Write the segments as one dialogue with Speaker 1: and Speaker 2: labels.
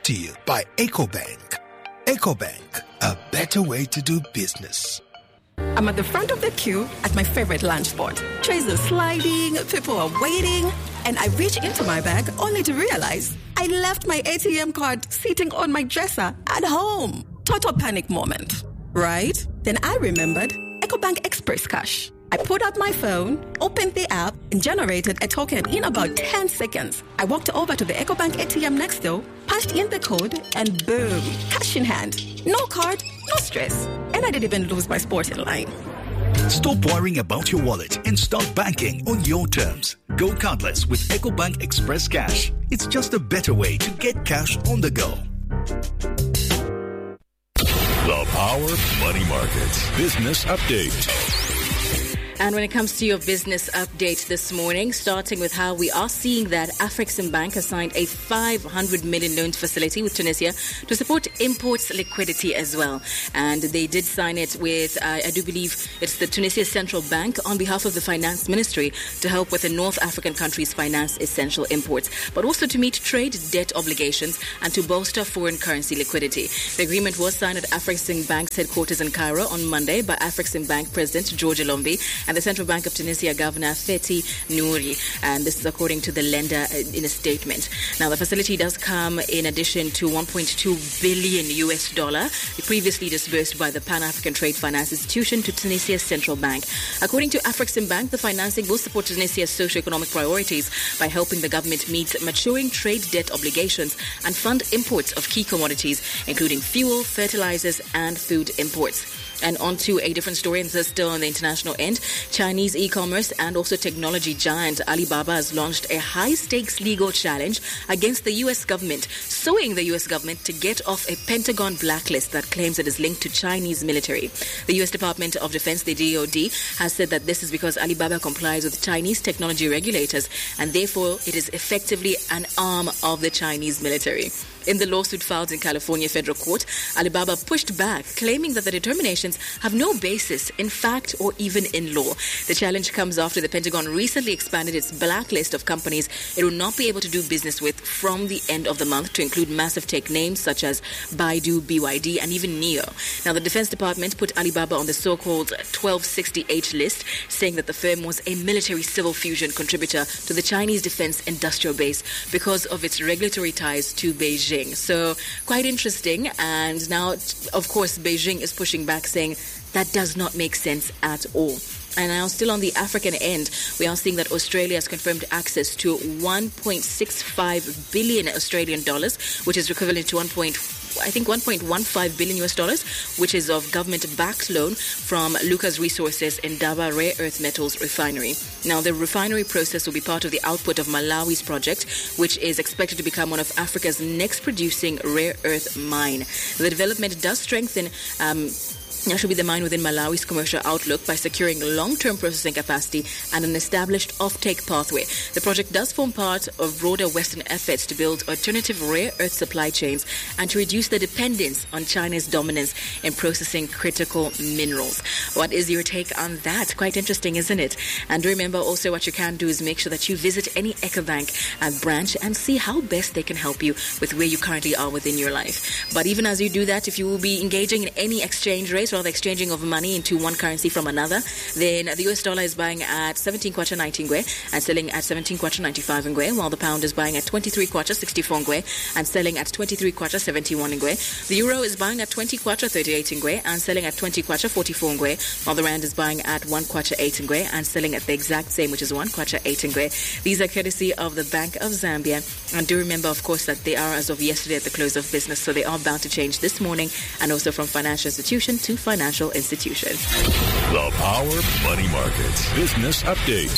Speaker 1: to you by EcoBank. EcoBank, a better way to do business.
Speaker 2: I'm at the front of the queue at my favorite lunch spot. Trays are sliding, people are waiting, and I reach into my bag only to realize I left my ATM card sitting on my dresser at home. Total panic moment, right? Then I remembered EcoBank Express Cash. I pulled out my phone, opened the app, and generated a token in about 10 seconds. I walked over to the EcoBank ATM next door, punched in the code, and boom, cash in hand. No card, no stress. And I didn't even lose my sporting line.
Speaker 3: Stop worrying about your wallet and start banking on your terms. Go cardless with EcoBank Express Cash. It's just a better way to get cash on the go.
Speaker 4: The Power Money Markets Business Update.
Speaker 5: And when it comes to your business update this morning, starting with how we are seeing that Afreximbank has signed a 500 million loan facility with Tunisia to support imports liquidity as well. And they did sign it with, I do believe it's the Tunisia Central Bank on behalf of the Finance Ministry to help with the North African countries finance essential imports, but also to meet trade debt obligations and to bolster foreign currency liquidity. The agreement was signed at Afreximbank's headquarters in Cairo on Monday by Afreximbank President George Elombi and the Central Bank of Tunisia Governor Fethi Nouri, and this is according to the lender in a statement. Now, the facility does come in addition to $1.2 billion previously disbursed by the Pan-African Trade Finance Institution to Tunisia's Central Bank. According to Afreximbank, the financing will support Tunisia's socio-economic priorities by helping the government meet maturing trade debt obligations and fund imports of key commodities, including fuel, fertilizers, and food imports. And on to a different story, and this is still on the international end. Chinese e-commerce and also technology giant Alibaba has launched a high-stakes legal challenge against the U.S. government, suing the U.S. government to get off a Pentagon blacklist that claims it is linked to Chinese military. The U.S. Department of Defense, the DoD, has said that this is because Alibaba complies with Chinese technology regulators, and therefore it is effectively an arm of the Chinese military. In the lawsuit filed in California federal court, Alibaba pushed back, claiming that the determinations have no basis in fact or even in law. The challenge comes after the Pentagon recently expanded its blacklist of companies it will not be able to do business with from the end of the month to include massive tech names such as Baidu, BYD, and even NIO. Now, the Defense Department put Alibaba on the so-called 1260H list, saying that the firm was a military-civil fusion contributor to the Chinese defense industrial base because of its regulatory ties to Beijing. So quite interesting. And now, of course, Beijing is pushing back, saying that does not make sense at all. And now, still on the African end, we are seeing that Australia has confirmed access to 1.65 billion Australian dollars, which is equivalent to 1.15 billion US dollars, which is of government-backed loan from Lucas Resources Indaba Rare Earth Metals Refinery. Now, the refinery process will be part of the output of Malawi's project, which is expected to become one of Africa's next producing rare earth mine. The development does strengthen should be the mine within Malawi's commercial outlook by securing long-term processing capacity and an established off-take pathway. The project does form part of broader Western efforts to build alternative rare earth supply chains and to reduce the dependence on China's dominance in processing critical minerals. What is your take on that? Quite interesting, isn't it? And remember also, what you can do is make sure that you visit any EcoBank branch and see how best they can help you with where you currently are within your life. But even as you do that, if you will be engaging in any exchange rates or the exchanging of money into one currency from another, then the US dollar is buying at 17 kwacha 19 ngwe and selling at 17 kwacha 95 ngwe, while the pound is buying at 23 kwacha 64 ngwe and selling at 23 kwacha 71 ngwe. The euro is buying at 20 kwacha 38 ngwe and selling at 20 kwacha 44 ngwe, while the rand is buying at 1 kwacha 8 ngwe and selling at the exact same, which is 1 kwacha 8 ngwe. These are courtesy of the Bank of Zambia. And do remember, of course, that they are as of yesterday at the close of business, so they are bound to change this morning, and also from financial institution to financial institution.
Speaker 4: The Power Money Markets Business Update.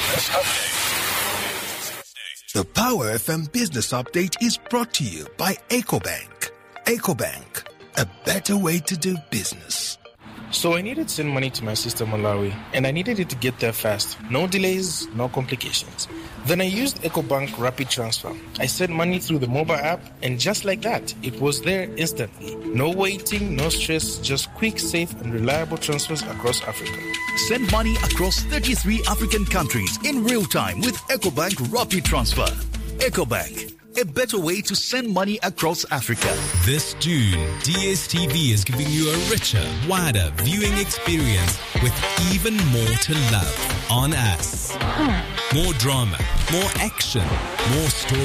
Speaker 1: The Power FM Business Update is brought to you by EcoBank. EcoBank, a better way to do business.
Speaker 6: So I needed to send money to my sister Malawi, and I needed it to get there fast. No delays, no complications. Then I used EcoBank Rapid Transfer. I sent money through the mobile app, and just like that, it was there instantly. No waiting, no stress, just quick, safe, and reliable transfers across Africa.
Speaker 3: Send money across 33 African countries in real time with EcoBank Rapid Transfer. EcoBank, a better way to send money across Africa.
Speaker 7: This June, DSTV is giving you a richer, wider viewing experience with even more to love on us. More drama, more action, more stories.